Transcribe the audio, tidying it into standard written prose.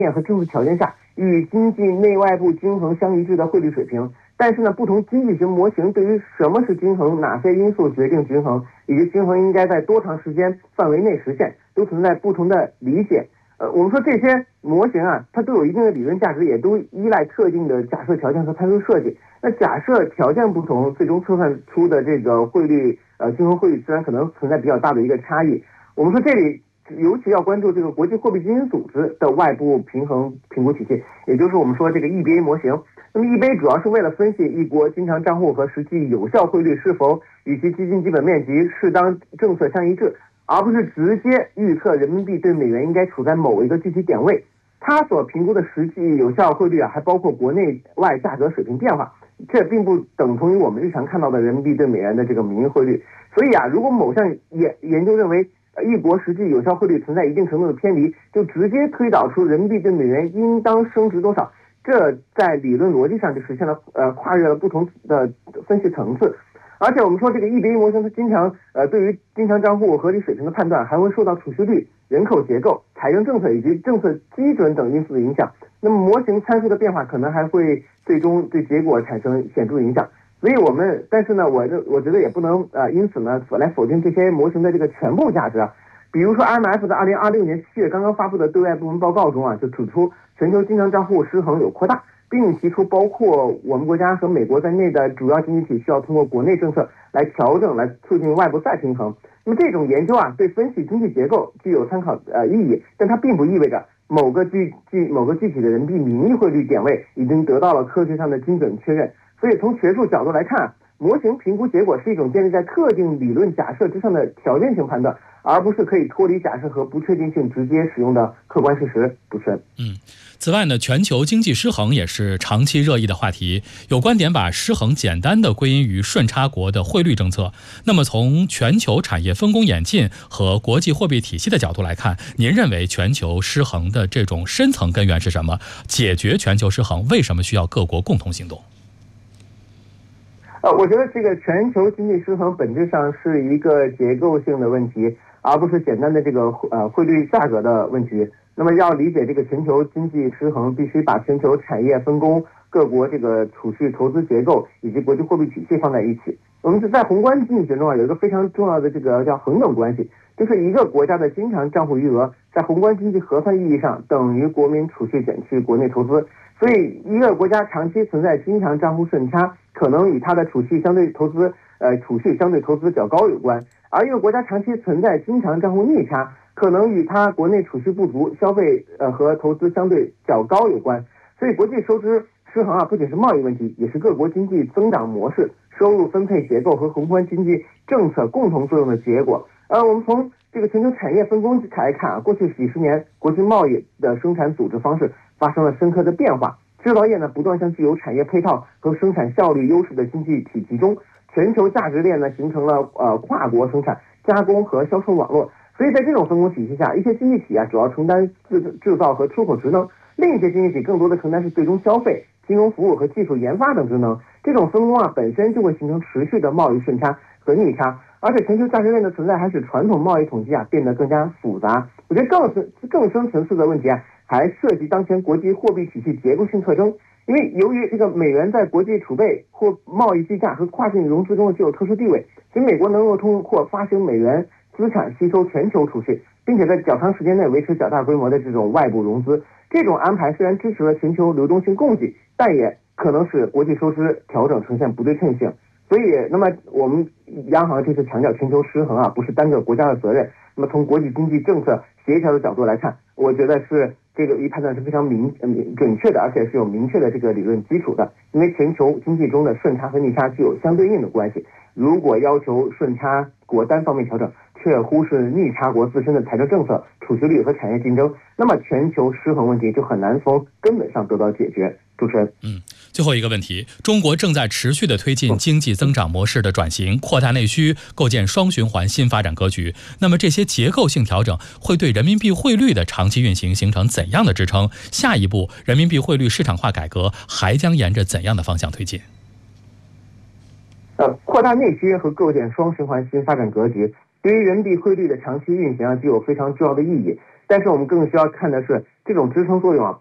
和政治条件下与经济内外部均衡相一致的汇率水平。但是呢，不同经济学模型对于什么是均衡、哪些因素决定均衡，以及均衡应该在多长时间范围内实现，都存在不同的理解。我们说这些模型啊，它都有一定的理论价值，也都依赖特定的假设条件和参数设计。那假设条件不同，最终测算出的这个汇率均衡汇率自然可能存在比较大的一个差异。我们说这里尤其要关注这个国际货币基金组织的外部平衡评估体系，也就是我们说这个 EBA 模型。那么 EBA 主要是为了分析一国经常账户和实际有效汇率是否与其基金基本面及适当政策相一致，而不是直接预测人民币对美元应该处在某一个具体点位。它所评估的实际有效汇率啊，还包括国内外价格水平变化，这并不等同于我们日常看到的人民币对美元的这个名义汇率。所以啊，如果某项研究认为一国实际有效汇率存在一定程度的偏离，就直接推导出人民币对美元应当升值多少，这在理论逻辑上就实现了跨越了不同的分析层次。而且我们说这个 EBA 模型它经常对于经常账户合理水平的判断还会受到储蓄率、人口结构、财政政策以及政策基准等因素的影响。那么模型参数的变化可能还会最终对结果产生显著影响。所以但是呢，我觉得也不能因此呢来否定这些模型的这个全部价值啊。比如说 IMF 在2026年7月刚刚发布的对外部门报告中啊，就指出全球经常账户失衡有扩大，并提出包括我们国家和美国在内的主要经济体需要通过国内政策来调整、来促进外部再平衡。那么这种研究啊，对分析经济结构具有参考意义，但它并不意味着某个具体的人民币名义汇率点位已经得到了科学上的精准确认。所以从学术角度来看，模型评估结果是一种建立在特定理论假设之上的条件性判断，而不是可以脱离假设和不确定性直接使用的客观事实。主持人。 此外呢，全球经济失衡也是长期热议的话题。有观点把失衡简单的归因于顺差国的汇率政策。那么从全球产业分工演进和国际货币体系的角度来看，您认为全球失衡的这种深层根源是什么？解决全球失衡为什么需要各国共同行动？ 我觉得这个全球经济失衡本质上是一个结构性的问题，而不是简单的这个汇率价格的问题。那么要理解这个全球经济失衡，必须把全球产业分工、各国这个储蓄投资结构以及国际货币体系放在一起。我们在宏观经济学中啊，有一个非常重要的这个叫恒等关系，就是一个国家的经常账户余额在宏观经济核算意义上等于国民储蓄减去国内投资。所以一个国家长期存在经常账户顺差，可能与它的储蓄相对投资较高有关；而一个国家长期存在经常账户逆差，可能与它国内储蓄不足、消费和投资相对较高有关。所以国际收支失衡啊，不仅是贸易问题，也是各国经济增长模式、收入分配结构和宏观经济政策共同作用的结果。我们从这个全球产业分工来看啊，过去几十年国际贸易的生产组织方式发生了深刻的变化。制造业呢不断向具有产业配套和生产效率优势的经济体集中，全球价值链呢形成了跨国生产、加工和销售网络。所以在这种分工体系下，一些经济体啊主要承担制造和出口职能，另一些经济体更多的承担是最终消费、金融服务和技术研发等职能。这种分工啊本身就会形成持续的贸易顺差和逆差，而且全球价值链的存在还使传统贸易统计啊变得更加复杂。我觉得更深层次的问题啊，还涉及当前国际货币体系结构性特征。因为由于这个美元在国际储备或贸易计价和跨境融资中具有特殊地位，所以美国能够通过发行美元资产吸收全球储蓄，并且在较长时间内维持较大规模的这种外部融资。这种安排虽然支持了全球流动性供给，但也可能使国际收支调整呈现不对称性。所以，那么我们央行这次强调全球失衡啊，不是单个国家的责任。那么从国际经济政策协调的角度来看，我觉得是这个判断是非常准确的，而且是有明确的这个理论基础的。因为全球经济中的顺差和逆差具有相对应的关系。如果要求顺差国单方面调整，却忽视逆差国自身的财政政策、储蓄率和产业竞争，那么全球失衡问题就很难从根本上得到解决。主持人。 最后一个问题，中国正在持续地推进经济增长模式的转型，扩大内需，构建双循环新发展格局。那么这些结构性调整会对人民币汇率的长期运行形成怎样的支撑？下一步人民币汇率市场化改革还将沿着怎样的方向推进？ 扩大内需和构建双循环新发展格局，对于人民币汇率的长期运行具有非常重要的意义。 但是我们更需要看的是这种支撑作用啊。